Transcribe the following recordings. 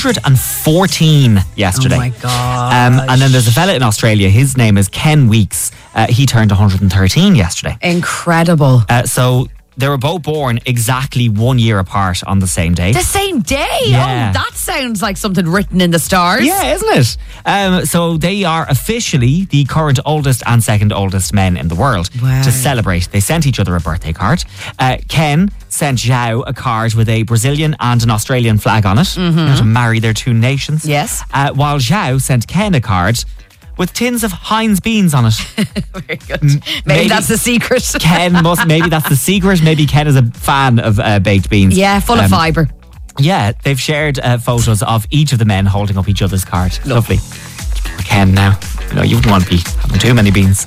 114 yesterday. Oh my God. And then there's a fella in Australia. His name is Ken Weeks. He turned 113 yesterday. Incredible. So they were both born exactly 1 year apart on the same day. The same day? Yeah. Oh, that sounds like something written in the stars. Yeah, isn't it? So they are officially the current oldest and second oldest men in the world. Wow. To celebrate. They sent each other a birthday card. Ken sent Zhao a card with a Brazilian and an Australian flag on it, to marry their two nations. Yes. While Zhao sent Ken a card with tins of Heinz beans on it. Very good. Maybe that's the secret. Maybe that's the secret. Maybe Ken is a fan of baked beans. Yeah, full of fibre. Yeah, they've shared photos of each of the men holding up each other's card. Lovely. Ken now. You wouldn't want to be having too many beans.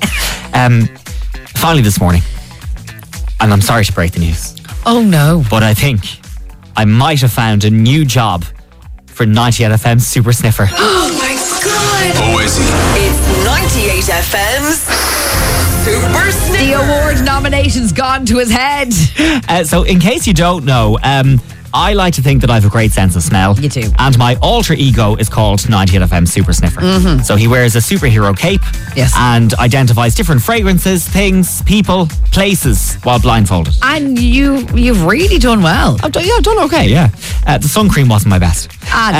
Finally this morning, and I'm sorry to break the news, Oh no. but I think I might have found a new job for 98 FM's Super Sniffer. Oh my God. Poesie. It's 98 FM's Super Sniffer. The award nomination's gone to his head. So in case you don't know, I like to think that I have a great sense of smell. You do. And my alter ego is called 98 FM Super Sniffer. So he wears a superhero cape. Yes. And identifies different fragrances, things, people, places while blindfolded. And you've really done well. I've done okay, yeah. The sun cream wasn't my best.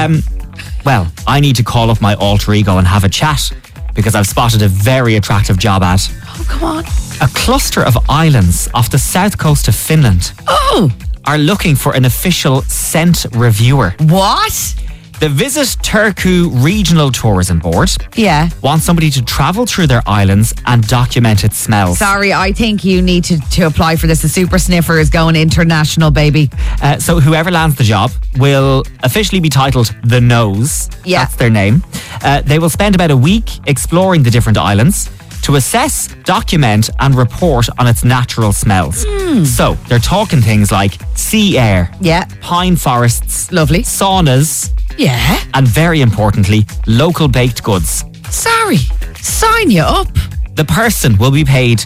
Well, I need to call up my alter ego and have a chat because I've spotted a very attractive job ad. Oh, come on. A cluster of islands off the south coast of Finland Oh, are looking for an official scent reviewer. what? The Visit Turku Regional Tourism Board Yeah. wants somebody to travel through their islands and document its smells. Sorry, I think you need to apply for this. The Super Sniffer is going international, baby. So whoever lands the job will officially be titled The Nose. Yeah. That's their name. They will spend about a week exploring the different islands to assess, document and report on its natural smells. So they're talking things like sea air, Yeah. pine forests, Lovely. saunas, Yeah. and very importantly, local baked goods. Sorry. Sign you up. The person will be paid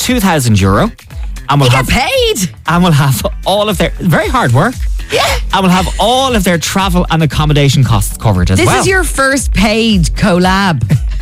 €2,000 and will You have get paid. and will have all of their very hard work. Yeah. And will have all of their travel and accommodation costs covered as This well. is your first paid collab.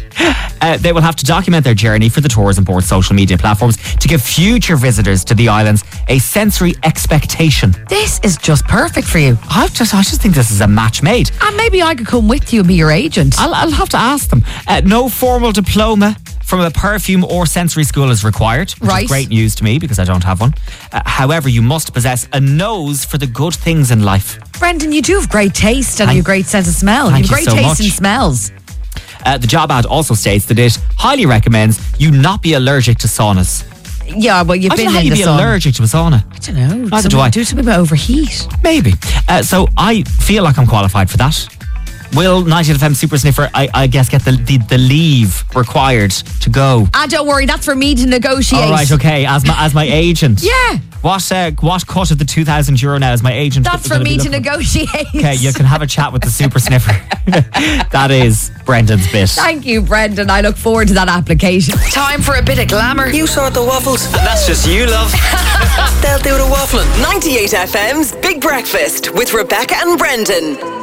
They will have to document their journey for the Tourism Board's social media platforms to give future visitors to the islands a sensory expectation. This is just perfect for you. I just think this is a match made. And maybe I could come with you and be your agent. I'll have to ask them. No formal diploma from a perfume or sensory school is required, which Right. is great news to me because I don't have one. However, you must possess a nose for the good things in life. Brendan, you do have great taste and you have great sense of smell. Thank You have great you so taste much. in smells. The job ad also states that it highly recommends you not be allergic to saunas. Yeah, well, you've I don't been know how in you'd the be sun. allergic to a sauna. I don't know. Neither do I. Do something about overheat. Maybe. So I feel like I'm qualified for that. Will 98 FM Super Sniffer, I guess, get the leave required to go? Don't worry, that's for me to negotiate. All right, okay. As my agent. Yeah. What cut of the €2,000 now is my agent? That's for me to negotiate. Okay, you can have a chat with the Super Sniffer. That is Brendan's bit. Thank you, Brendan. I look forward to that application. Time for a bit of glamour. You sort the waffles. And that's just you, love. They'll do the waffling. 98 FM's Big Breakfast with Rebecca and Brendan.